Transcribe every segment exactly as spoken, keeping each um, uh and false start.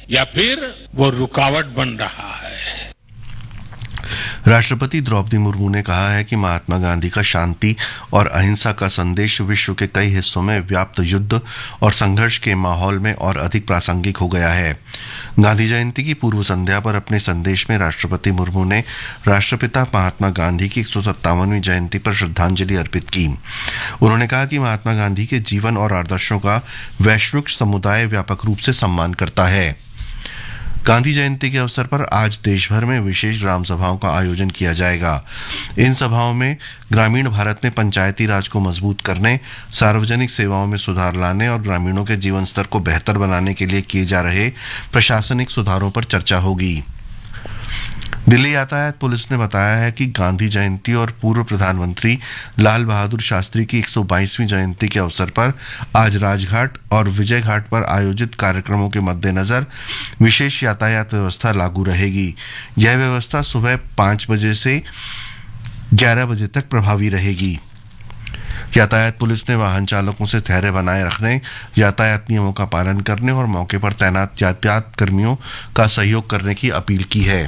या फिर वो रुकावट बन रहा है। राष्ट्रपति द्रौपदी मुर्मू ने कहा है कि महात्मा गांधी का शांति और अहिंसा का संदेश विश्व के कई हिस्सों में व्याप्त युद्ध और संघर्ष के माहौल में और अधिक प्रासंगिक हो गया है। गांधी जयंती की पूर्व संध्या पर अपने संदेश में राष्ट्रपति मुर्मू ने राष्ट्रपिता महात्मा गांधी की एक सौ सत्तावनवीं जयंती पर श्रद्धांजलि अर्पित की। उन्होंने कहा कि महात्मा गांधी के जीवन और आदर्शों का वैश्विक समुदाय व्यापक रूप से सम्मान करता है। गांधी जयंती के अवसर पर आज देश भर में विशेष ग्राम सभाओं का आयोजन किया जाएगा। इन सभाओं में ग्रामीण भारत में पंचायती राज को मजबूत करने, सार्वजनिक सेवाओं में सुधार लाने और ग्रामीणों के जीवन स्तर को बेहतर बनाने के लिए किए जा रहे प्रशासनिक सुधारों पर चर्चा होगी। दिल्ली यातायात पुलिस ने बताया है कि गांधी जयंती और पूर्व प्रधानमंत्री लाल बहादुर शास्त्री की एक सौ बाईसवीं जयंती के अवसर पर आज राजघाट और विजय घाट पर आयोजित कार्यक्रमों के मद्देनजर विशेष यातायात व्यवस्था लागू रहेगी। यह व्यवस्था सुबह पाँच बजे से ग्यारह बजे तक प्रभावी रहेगी। यातायात पुलिस ने वाहन चालकों से धैर्य बनाए रखने, यातायात नियमों का पालन करने और मौके पर तैनात यातायात कर्मियों का सहयोग करने की अपील की है।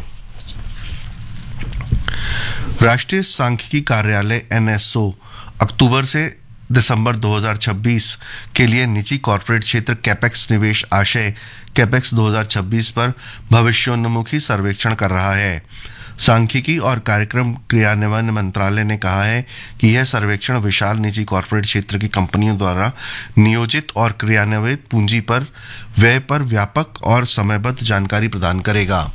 राष्ट्रीय सांख्यिकी कार्यालय एन एस ओ अक्टूबर से दिसंबर दो हज़ार छब्बीस के लिए निजी कॉर्पोरेट क्षेत्र कैपेक्स निवेश आशय कैपेक्स दो हज़ार छब्बीस पर भविष्योन्मुखी सर्वेक्षण कर रहा है। सांख्यिकी और कार्यक्रम क्रियान्वयन मंत्रालय ने कहा है कि यह सर्वेक्षण विशाल निजी कॉर्पोरेट क्षेत्र की कंपनियों द्वारा नियोजित और क्रियान्वित पूंजी पर व्यय पर व्यापक और समयबद्ध जानकारी प्रदान करेगा।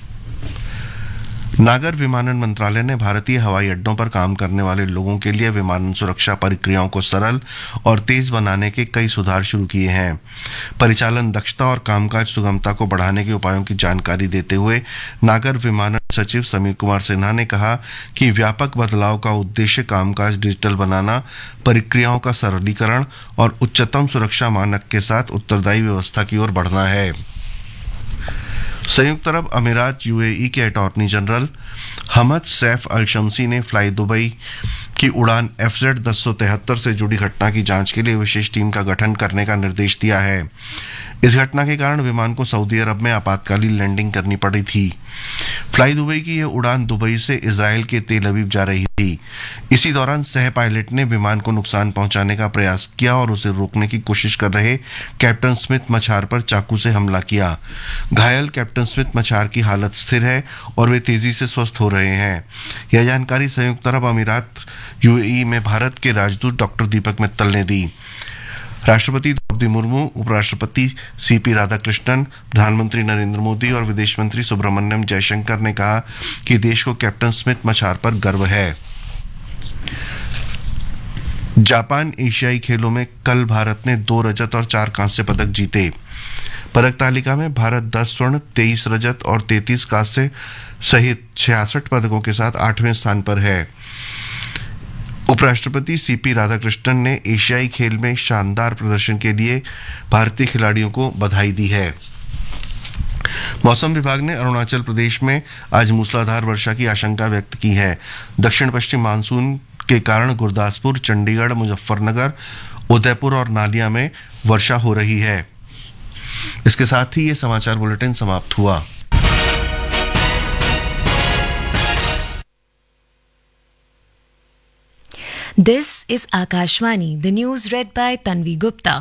नागर विमानन मंत्रालय ने भारतीय हवाई अड्डों पर काम करने वाले लोगों के लिए विमानन सुरक्षा प्रक्रियाओं को सरल और तेज बनाने के कई सुधार शुरू किए हैं। परिचालन दक्षता और कामकाज सुगमता को बढ़ाने के उपायों की जानकारी देते हुए नागर विमानन सचिव समीर कुमार सिन्हा ने कहा कि व्यापक बदलाव का उद्देश्य कामकाज डिजिटल बनाना, प्रक्रियाओं का सरलीकरण और उच्चतम सुरक्षा मानक के साथ उत्तरदायी व्यवस्था की ओर बढ़ना है। संयुक्त अरब अमीरात यूएई के अटॉर्नी जनरल हमद सैफ अल शमसी ने फ्लाई दुबई की उड़ान एफ जेड दस सौ तिहत्तर से जुड़ी घटना की जांच के लिए विशेष टीम का गठन करने का निर्देश दिया है। इस घटना के कारण विमान को सऊदी अरब में आपातकालीन लैंडिंग करनी पड़ी थी। फ्लाई दुबई की यह उड़ान दुबई से इजराइल के तेल अवीव जा रही थी। इसी दौरान सह पायलट ने विमान को नुकसान पहुंचाने का प्रयास किया और उसे रोकने की कोशिश कर रहे कैप्टन स्मिथ मछार पर चाकू से हमला किया। घायल कैप्टन स्मिथ मछार की हालत स्थिर है और वे तेजी से स्वस्थ हो रहे हैं। यह जानकारी संयुक्त अरब अमीरात यूएई में भारत के राजदूत डॉक्टर दीपक मित्तल ने दी। राष्ट्रपति द्रौपदी मुर्मू, उपराष्ट्रपति सीपी राधाकृष्णन, प्रधानमंत्री नरेंद्र मोदी और विदेश मंत्री सुब्रमण्यम जयशंकर ने कहा कि देश को कैप्टन स्मिथ मछार पर गर्व है। जापान एशियाई खेलों में कल भारत ने दो रजत और चार कांस्य पदक जीते। पदक तालिका में भारत दस स्वर्ण, तेईस रजत और तैंतीस कांस्य सहित छियासठ पदकों के साथ आठवें स्थान पर है। उपराष्ट्रपति सीपी राधाकृष्णन ने एशियाई खेल में शानदार प्रदर्शन के लिए भारतीय खिलाड़ियों को बधाई दी है। मौसम विभाग ने अरुणाचल प्रदेश में आज मूसलाधार वर्षा की आशंका व्यक्त की है। दक्षिण पश्चिम मानसून के कारण गुरदासपुर, चंडीगढ़, मुजफ्फरनगर, उदयपुर और नालिया में वर्षा हो रही है। इसके साथ ही ये समाचार बुलेटिन समाप्त हुआ। This is Akashvani, the news read by Tanvi Gupta.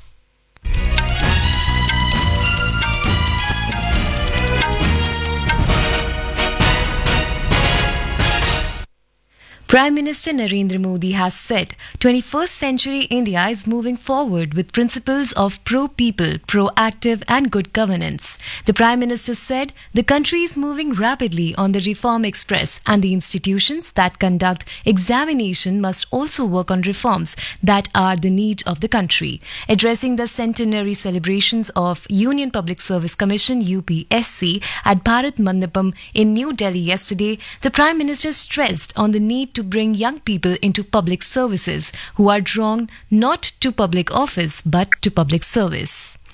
Prime Minister Narendra Modi has said twenty-first century India is moving forward with principles of pro-people, proactive and good governance. The Prime Minister said the country is moving rapidly on the reform express and the institutions that conduct examination must also work on reforms that are the need of the country. Addressing the centenary celebrations of Union Public Service Commission U P S C at Bharat Mandapam in New Delhi yesterday, the Prime Minister stressed on the need to to bring young people into public services who are drawn not to public office but to public service.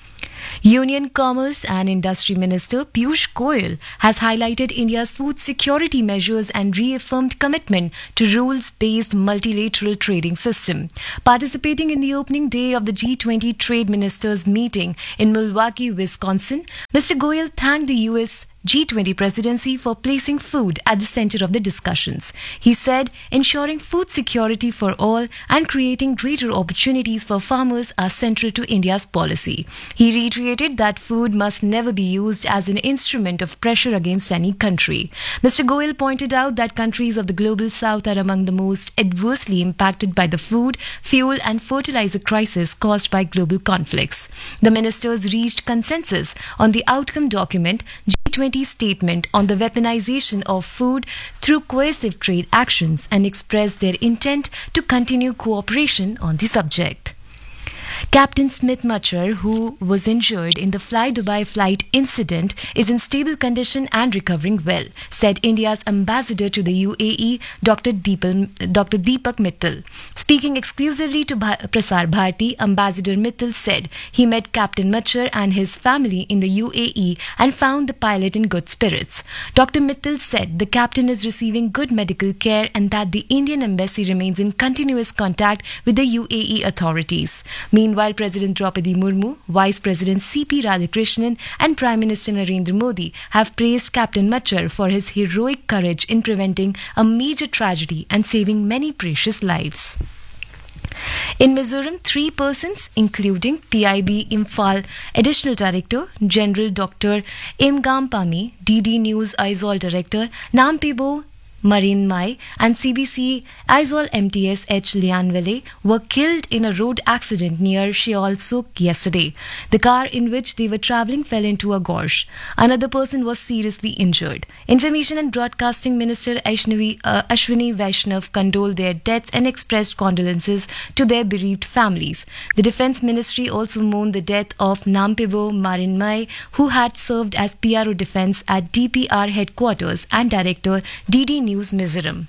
Union Commerce and Industry Minister Piyush Goyal has highlighted India's food security measures and reaffirmed commitment to rules-based multilateral trading system. Participating in the opening day of the G twenty Trade Ministers meeting in Milwaukee, Wisconsin, Mister Goyal thanked the U S G twenty presidency for placing food at the center of the discussions. He said ensuring food security for all and creating greater opportunities for farmers are central to India's policy. He reiterated that food must never be used as an instrument of pressure against any country. Mister Goyal pointed out that countries of the global south are among the most adversely impacted by the food, fuel and fertilizer crisis caused by global conflicts. The ministers reached consensus on the outcome document G twenty statement on the weaponization of food through coercive trade actions and expressed their intent to continue cooperation on the subject. Captain Smith Machar, who was injured in the Fly Dubai flight incident, is in stable condition and recovering well, said India's ambassador to the U A E, Doctor Deepak, Doctor Deepak Mittal. Speaking exclusively to Prasar Bharati, Ambassador Mittal said he met Captain Machar and his family in the U A E and found the pilot in good spirits. Doctor Mittal said the captain is receiving good medical care and that the Indian embassy remains in continuous contact with the U A E authorities. Meanwhile, President Draupadi Murmu, Vice President C P Radhakrishnan and Prime Minister Narendra Modi have praised Captain Machar for his heroic courage in preventing a major tragedy and saving many precious lives. In Mizoram, three persons, including P I B Imphal Additional Director General Doctor Imgam Pami, D D News Aizawl Director Nampibo Marine Mai and C B C Aizawl M T S H Lianwele were killed in a road accident near Sheol Suk yesterday. The car in which they were travelling fell into a gorge. Another person was seriously injured. Information and Broadcasting Minister Aishnavi, uh, Ashwini Vaishnav condoled their deaths and expressed condolences to their bereaved families. The Defence Ministry also mourned the death of Nampibo Marine Mai, who had served as P R O Defence at D P R headquarters and Director D D News Mizoram.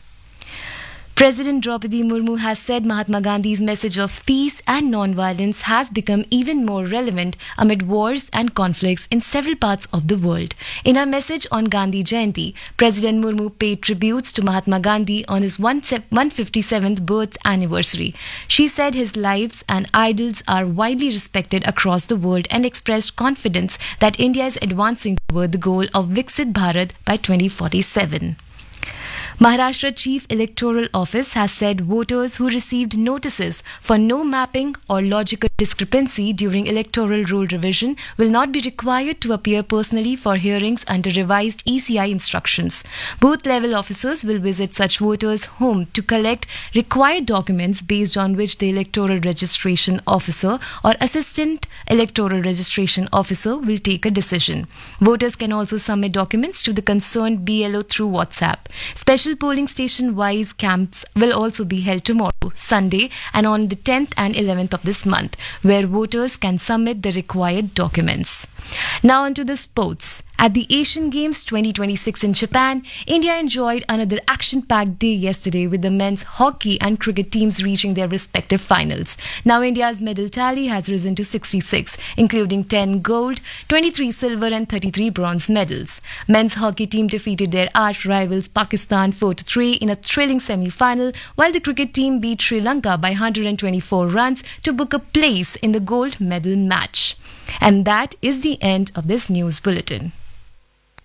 President Draupadi Murmu has said Mahatma Gandhi's message of peace and non-violence has become even more relevant amid wars and conflicts in several parts of the world. In her message on Gandhi Jayanti, President Murmu paid tributes to Mahatma Gandhi on his one hundred fifty-seventh birth anniversary. She said his lives and ideals are widely respected across the world and expressed confidence that India is advancing toward the goal of Viksit Bharat by twenty forty-seven. Maharashtra Chief Electoral Office has said voters who received notices for no mapping or logical discrepancy during electoral roll revision will not be required to appear personally for hearings under revised E C I instructions. Booth-level officers will visit such voters' home to collect required documents based on which the electoral registration officer or assistant electoral registration officer will take a decision. Voters can also submit documents to the concerned B L O through WhatsApp. Special polling station-wise camps will also be held tomorrow, Sunday, and on the tenth and eleventh of this month, where voters can submit the required documents. Now on to the sports. At the Asian Games twenty twenty-six in Japan, India enjoyed another action-packed day yesterday with the men's hockey and cricket teams reaching their respective finals. Now India's medal tally has risen to sixty-six, including ten gold, twenty-three silver and thirty-three bronze medals. Men's hockey team defeated their arch rivals Pakistan four to three in a thrilling semi-final, while the cricket team beat Sri Lanka by one hundred twenty-four runs to book a place in the gold medal match. And that is the end of this news bulletin.